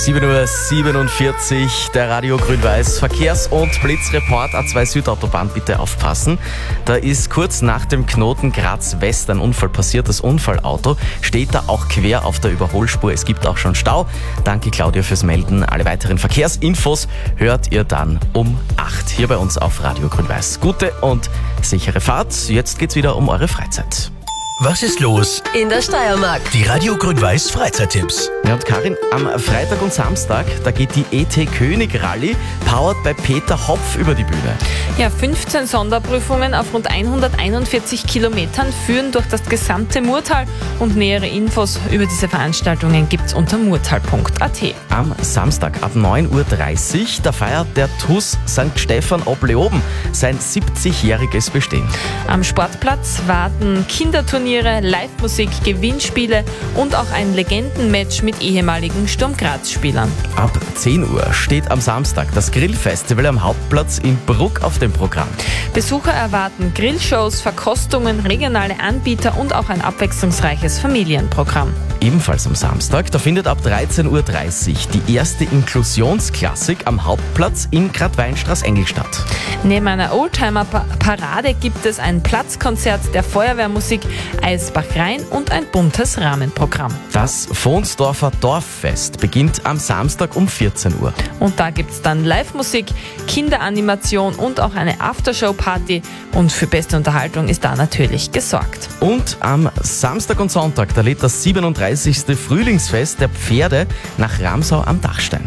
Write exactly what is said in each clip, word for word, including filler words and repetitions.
sieben Uhr siebenundvierzig, der Radio Grün-Weiß Verkehrs- und Blitzreport A zwei Südautobahn, bitte aufpassen. Da ist kurz nach dem Knoten Graz West ein Unfall passiert. Das Unfallauto steht da auch quer auf der Überholspur. Es gibt auch schon Stau. Danke Claudia fürs Melden. Alle weiteren Verkehrsinfos hört ihr dann um acht hier bei uns auf Radio Grün-Weiß. Gute und sichere Fahrt. Jetzt geht's wieder um eure Freizeit. Was ist los? In der Steiermark. Die Radio Grün-Weiß Freizeittipps. Ja, und Karin, am Freitag und Samstag, da geht die E T König Rallye, powered bei Peter Hopf, über die Bühne. Ja, fünfzehn Sonderprüfungen auf rund hunderteinundvierzig Kilometern führen durch das gesamte Murtal und nähere Infos über diese Veranstaltungen gibt's unter murtal punkt a t. Am Samstag ab neun Uhr dreißig, da feiert der T U S Sankt Stephan ob Leoben sein siebzigjähriges Bestehen. Am Sportplatz warten Kinderturniere, Live-Musik, Gewinnspiele und auch ein Legendenmatch mit ehemaligen Sturm Graz-Spielern. Ab zehn Uhr steht am Samstag das Grillfestival am Hauptplatz in Bruck auf dem Programm. Besucher erwarten Grillshows, Verkostungen, regionale Anbieter und auch ein abwechslungsreiches Familienprogramm. Ebenfalls am Samstag, da findet ab dreizehn Uhr dreißig die erste Inklusionsklassik am Hauptplatz in Grad-Weinstraß-Engel statt. Neben einer Oldtimer-Parade gibt es ein Platzkonzert der Feuerwehrmusik, Eisbach-Rhein und ein buntes Rahmenprogramm. Das Vonsdorfer Dorffest beginnt am Samstag um vierzehn Uhr. Und da gibt's dann Live-Musik, Kinderanimation und auch eine Aftershow-Party. Und für beste Unterhaltung ist da natürlich gesorgt. Und am Samstag und Sonntag, da lädt das siebenunddreißigste Frühlingsfest der Pferde nach Ramsau am Dachstein.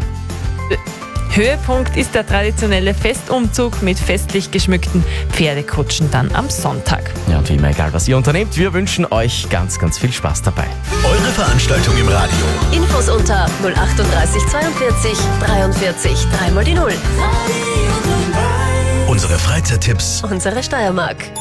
Höhepunkt ist der traditionelle Festumzug mit festlich geschmückten Pferdekutschen dann am Sonntag. Ja, und wie immer, egal was ihr unternehmt, wir wünschen euch ganz, ganz viel Spaß dabei. Eure Veranstaltung im Radio. Infos unter null achtunddreißig zweiundvierzig dreiundvierzig dreimal die Null. Unsere Freizeittipps. Unsere Steiermark.